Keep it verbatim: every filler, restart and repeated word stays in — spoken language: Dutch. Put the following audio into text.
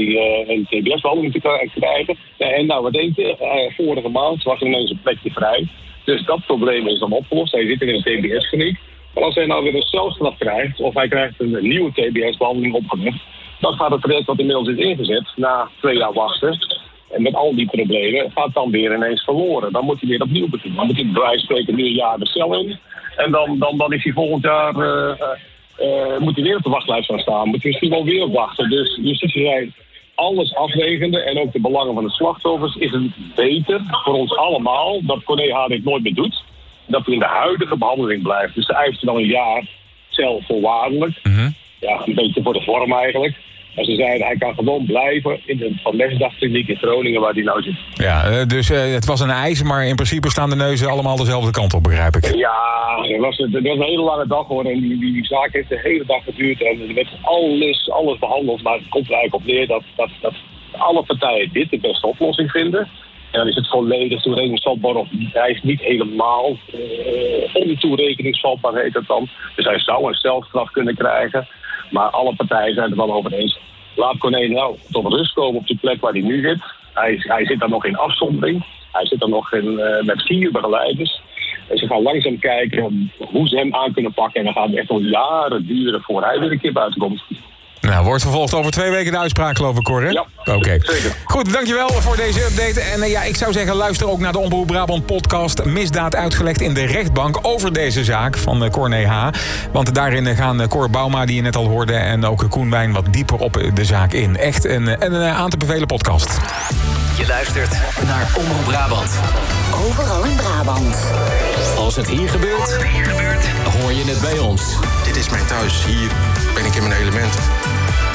hij uh, een T B S-behandeling te krijgen. En nou, wat denk je? Uh, vorige maand was er ineens een plekje vrij. Dus dat probleem is dan opgelost. Hij zit in een T B S-kliniek. Maar als hij nou weer een celstraf krijgt, of hij krijgt een nieuwe T B S-behandeling opgelegd, dan gaat het traject wat inmiddels is ingezet, na twee jaar wachten, en met al die problemen, gaat dan weer ineens verloren. Dan moet hij weer opnieuw beginnen. Dan moet hij bij wijze van spreken nu een jaar de cel in. En dan, dan, dan is hij volgend jaar, uh, uh, moet hij weer op de wachtlijst gaan staan. Moet hij misschien wel weer op wachten. Dus justitie zei, alles afwegende en ook de belangen van de slachtoffers, is het beter voor ons allemaal dat Corné H. dit nooit meer doet. Dat hij in de huidige behandeling blijft. Dus hij eist dan een jaar cel voorwaardelijk. Mm-hmm. Ja, een beetje voor de vorm eigenlijk. Maar ze zeiden, hij kan gewoon blijven in de Van Mesdagkliniek in Groningen waar hij nou zit. Ja, dus uh, het was een eis, maar in principe staan de neuzen allemaal dezelfde kant op, begrijp ik. Ja, het was, het was een hele lange dag hoor. En die, die, die zaak heeft de hele dag geduurd. En er werd alles, alles behandeld. Maar het komt er eigenlijk op neer dat, dat, dat alle partijen dit de beste oplossing vinden. En dan is het volledig toerekeningsvatbaar of hij is niet helemaal uh, ontoerekeningsvatbaar, heet het dan. Dus hij zou een celstraf kunnen krijgen. Maar alle partijen zijn het er wel over eens. Laat Corné nou tot rust komen op die plek waar hij nu zit. Hij, hij zit daar nog in afzondering. Hij zit daar nog in, uh, met vier begeleiders. En ze gaan langzaam kijken hoe ze hem aan kunnen pakken. En dan gaat het echt nog jaren duren voor hij weer een keer buiten komt. Nou, wordt vervolgd over twee weken de uitspraak, geloof ik, Cor, hè? Ja, oké. Okay. Zeker. Goed, dankjewel voor deze update. En uh, ja, ik zou zeggen, luister ook naar de Omroep Brabant podcast Misdaad uitgelegd in de rechtbank over deze zaak van uh, Corné H. Want daarin uh, gaan uh, Cor Bauma, die je net al hoorde, en ook uh, Koen Wijn wat dieper op uh, de zaak in. Echt een, uh, een uh, aan te bevelen podcast. Je luistert naar Omroep Brabant. Overal in Brabant. Als het hier gebeurt, hoor je het bij ons. Dit is mijn thuis. Hier ben ik in mijn element.